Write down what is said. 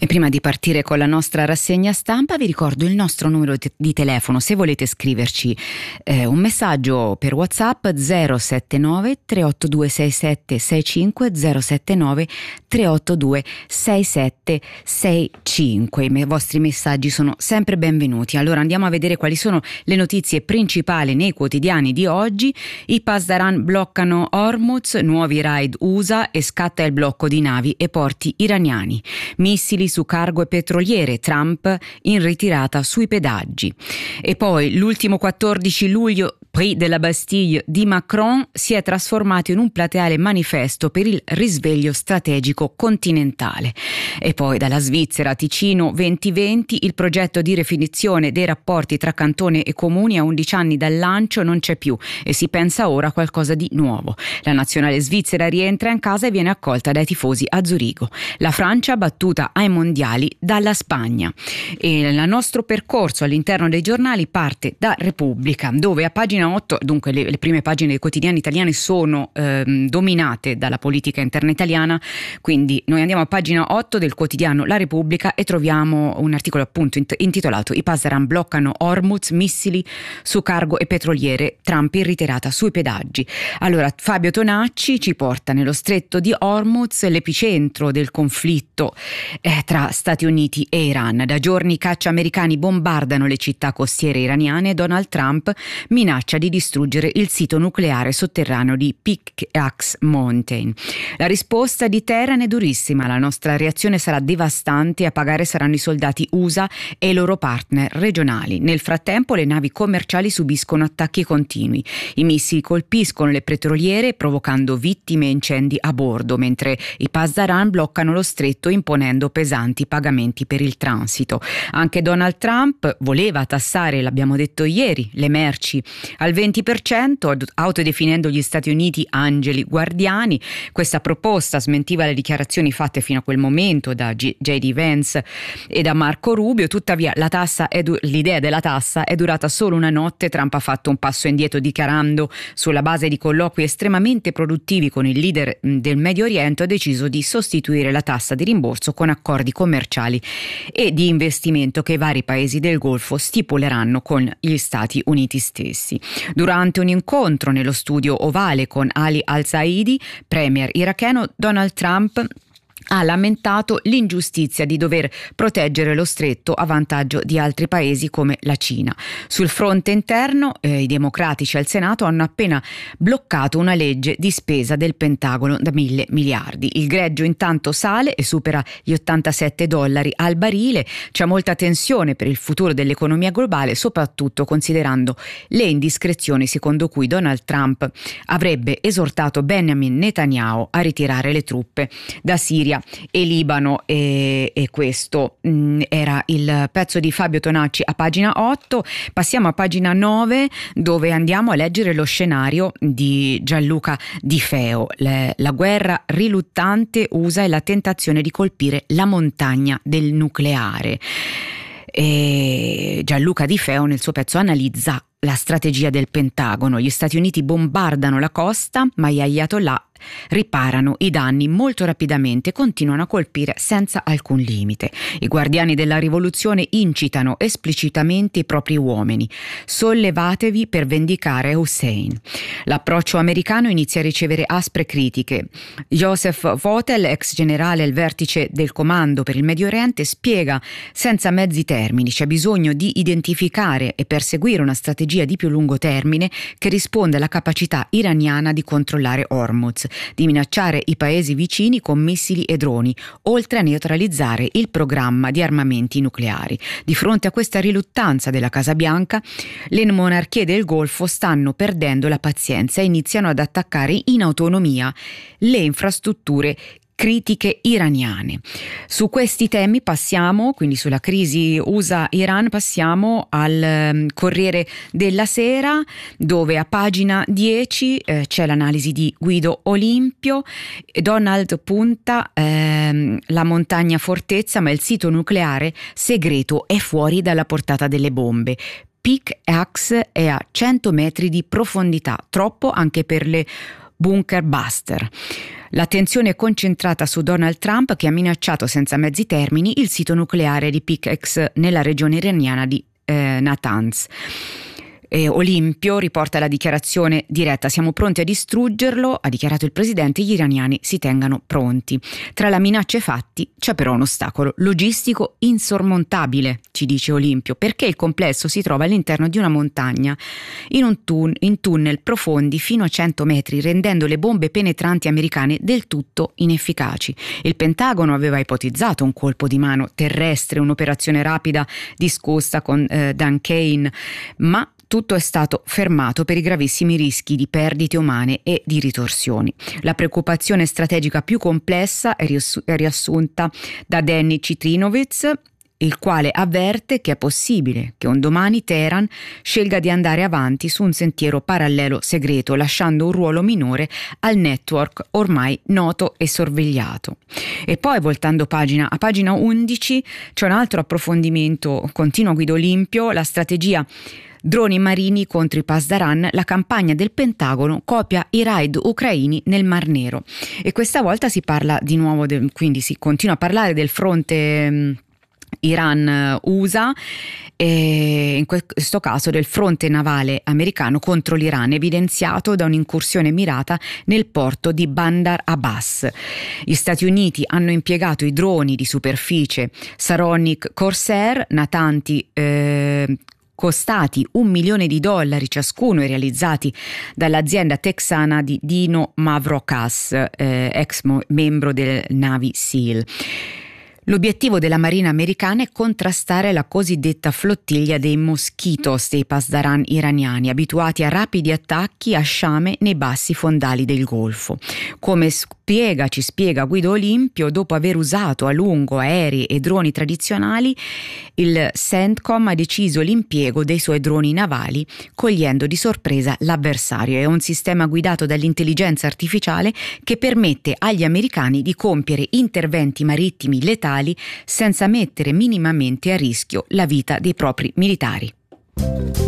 E prima di partire con la nostra rassegna stampa vi ricordo il nostro numero di telefono se volete scriverci un messaggio per WhatsApp 079 382 6765 079 382 6765. I vostri messaggi sono sempre benvenuti. Allora andiamo a vedere quali sono le notizie principali nei quotidiani di oggi. I Pasdaran bloccano Hormuz, nuovi raid USA e scatta il blocco di navi e porti iraniani. Missili su cargo e petroliere, Trump in ritirata sui pedaggi. E poi l'ultimo 14 luglio Prix de la Bastille di Macron si è trasformato in un plateale manifesto per il risveglio strategico continentale. E poi dalla Svizzera a Ticino 2020 il progetto di rifinizione dei rapporti tra cantone e comuni a 11 anni dal lancio non c'è più e si pensa ora a qualcosa di nuovo. La nazionale svizzera rientra in casa e viene accolta dai tifosi a Zurigo. La Francia battuta ai mondiali dalla Spagna. E il nostro percorso all'interno dei giornali parte da Repubblica, dove a pagina 8, dunque le prime pagine dei quotidiani italiani sono dominate dalla politica interna italiana, quindi noi andiamo a pagina 8 del quotidiano La Repubblica e troviamo un articolo appunto intitolato I Pasdaran bloccano Hormuz, missili su cargo e petroliere, Trump in ritirata sui pedaggi. Allora Fabio Tonacci ci porta nello stretto di Hormuz, l'epicentro del conflitto tra Stati Uniti e Iran. Da giorni i caccia americani bombardano le città costiere iraniane e Donald Trump minaccia di distruggere il sito nucleare sotterraneo di Pickaxe Mountain. La risposta di Teheran è durissima, la nostra reazione sarà devastante e a pagare saranno i soldati USA e i loro partner regionali. Nel frattempo le navi commerciali subiscono attacchi continui. I missili colpiscono le petroliere provocando vittime e incendi a bordo, mentre i Pasdaran bloccano lo stretto imponendo pesanti pagamenti per il transito. Anche Donald Trump voleva tassare, l'abbiamo detto ieri, le merci al 20%, autodefinendo gli Stati Uniti angeli guardiani. Questa proposta smentiva le dichiarazioni fatte fino a quel momento da J.D. Vance e da Marco Rubio. Tuttavia l'idea della tassa è durata solo una notte. Trump ha fatto un passo indietro dichiarando, sulla base di colloqui estremamente produttivi con il leader del Medio Oriente, ha deciso di sostituire la tassa di rimborso con accordi commerciali e di investimento che i vari paesi del Golfo stipuleranno con gli Stati Uniti stessi. Durante un incontro nello studio ovale con Ali al-Zaidi, premier iracheno, Donald Trump ha lamentato l'ingiustizia di dover proteggere lo stretto a vantaggio di altri paesi come la Cina. Sul fronte interno, i democratici al Senato hanno appena bloccato una legge di spesa del Pentagono da 1.000 miliardi. Il greggio intanto sale e supera gli $87 al barile. C'è molta tensione per il futuro dell'economia globale, soprattutto considerando le indiscrezioni secondo cui Donald Trump avrebbe esortato Benjamin Netanyahu a ritirare le truppe da Siria e Libano, e questo era il pezzo di Fabio Tonacci a pagina 8. Passiamo a pagina 9, dove andiamo a leggere lo scenario di Gianluca Di Feo, la guerra riluttante USA e la tentazione di colpire la montagna del nucleare. E Gianluca Di Feo nel suo pezzo analizza la strategia del Pentagono. Gli Stati Uniti bombardano la costa, ma gli ayatollah riparano i danni molto rapidamente e continuano a colpire senza alcun limite. I guardiani della rivoluzione incitano esplicitamente i propri uomini: sollevatevi per vendicare Hussein. L'approccio americano inizia a ricevere aspre critiche. Joseph Votel, ex generale al vertice del Comando per il Medio Oriente, spiega senza mezzi termini: c'è bisogno di identificare e perseguire una strategia di più lungo termine che risponde alla capacità iraniana di controllare Hormuz, di minacciare i paesi vicini con missili e droni, oltre a neutralizzare il programma di armamenti nucleari. Di fronte a questa riluttanza della Casa Bianca, le monarchie del Golfo stanno perdendo la pazienza e iniziano ad attaccare in autonomia le infrastrutture critiche iraniane. Su questi temi passiamo, quindi sulla crisi USA-Iran, passiamo al Corriere della Sera, dove a pagina 10 c'è l'analisi di Guido Olimpio. Donald punta la montagna fortezza, ma il sito nucleare segreto è fuori dalla portata delle bombe. Pickaxe è a 100 metri di profondità, troppo anche per le bunker buster. L'attenzione è concentrata su Donald Trump, che ha minacciato senza mezzi termini il sito nucleare di Pickex nella regione iraniana di Natanz. Olimpio riporta la dichiarazione diretta: siamo pronti a distruggerlo, ha dichiarato il presidente, gli iraniani si tengano pronti. Tra la minaccia e i fatti c'è però un ostacolo logistico insormontabile, ci dice Olimpio, perché il complesso si trova all'interno di una montagna in tunnel profondi fino a 100 metri, rendendo le bombe penetranti americane del tutto inefficaci. Il Pentagono aveva ipotizzato un colpo di mano terrestre, un'operazione rapida discussa con Dan Kane, ma tutto è stato fermato per i gravissimi rischi di perdite umane e di ritorsioni. La preoccupazione strategica più complessa è riassunta da Danny Citrinovitz, il quale avverte che è possibile che un domani Teheran scelga di andare avanti su un sentiero parallelo segreto, lasciando un ruolo minore al network ormai noto e sorvegliato. E poi, voltando pagina, a pagina 11 c'è un altro approfondimento, continua Guido Olimpio, la strategia droni marini contro i Pasdaran, la campagna del Pentagono copia i raid ucraini nel Mar Nero. E questa volta si parla di nuovo, quindi si continua a parlare del fronte Iran-USA, e in questo caso del fronte navale americano contro l'Iran, evidenziato da un'incursione mirata nel porto di Bandar Abbas. Gli Stati Uniti hanno impiegato i droni di superficie Saronic Corsair, natanti costati $1 milione ciascuno e realizzati dall'azienda texana di Dino Mavrokas, ex membro del Navy SEAL. L'obiettivo della Marina americana è contrastare la cosiddetta flottiglia dei Mosquitos dei Pasdaran iraniani, abituati a rapidi attacchi a sciame nei bassi fondali del Golfo. Come ci spiega Guido Olimpio, dopo aver usato a lungo aerei e droni tradizionali, il CENTCOM ha deciso l'impiego dei suoi droni navali, cogliendo di sorpresa l'avversario. È un sistema guidato dall'intelligenza artificiale che permette agli americani di compiere interventi marittimi letali senza mettere minimamente a rischio la vita dei propri militari.